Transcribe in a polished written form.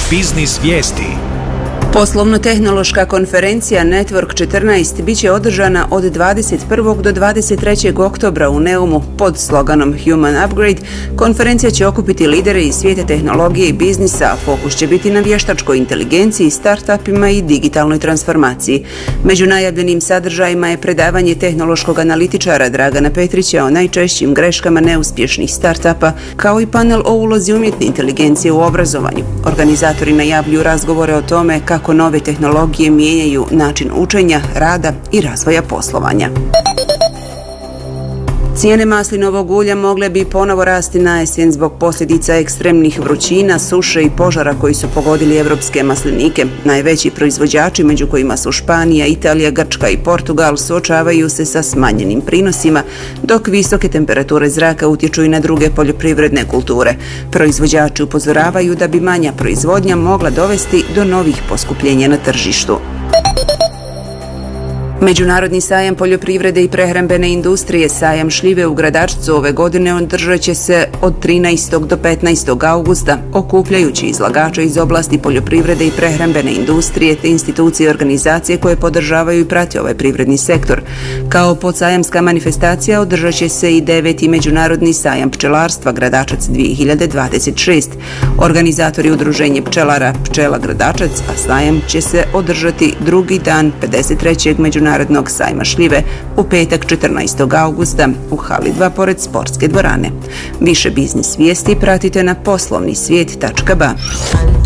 Biznis vijesti. Poslovno-tehnološka konferencija Network 14 bit će održana od 21. do 23. oktobra u Neumu pod sloganom Human Upgrade. Konferencija će okupiti lidere iz svijeta tehnologije i biznisa, a fokus će biti na vještačkoj inteligenciji, startupima i digitalnoj transformaciji. Među najavljenim sadržajima je predavanje tehnološkog analitičara Dragana Petrića o najčešćim greškama neuspješnih startupa, kao i panel o ulozi umjetne inteligencije u obrazovanju. Organizatori najavljuju razgovore o tome kako nove tehnologije mijenjaju način učenja, rada i razvoja poslovanja. Cijene maslinovog ulja mogle bi ponovo rasti na jesen zbog posljedica ekstremnih vrućina, suše i požara koji su pogodili evropske maslinike. Najveći proizvođači, među kojima su Španija, Italija, Grčka i Portugal, suočavaju se sa smanjenim prinosima, dok visoke temperature zraka utječu i na druge poljoprivredne kulture. Proizvođači upozoravaju da bi manja proizvodnja mogla dovesti do novih poskupljenja na tržištu. Međunarodni sajam poljoprivrede i prehrambene industrije, sajam šljive u Gradačcu, ove godine održat će se od 13. do 15. augusta, okupljajući izlagače iz oblasti poljoprivrede i prehrambene industrije te institucije i organizacije koje podržavaju i prate ovaj privredni sektor. Kao podsajamska manifestacija održat će se i 9. međunarodni sajam pčelarstva Gradačac 2026. Organizatori udruženje pčelara Pčela Gradačac, a sajam će se održati drugi dan 53. međunarodnog sajma šljive u petak 14. augusta u hali 2 pored sportske dvorane. Više biznis vijesti pratite na poslovnisvijet.ba.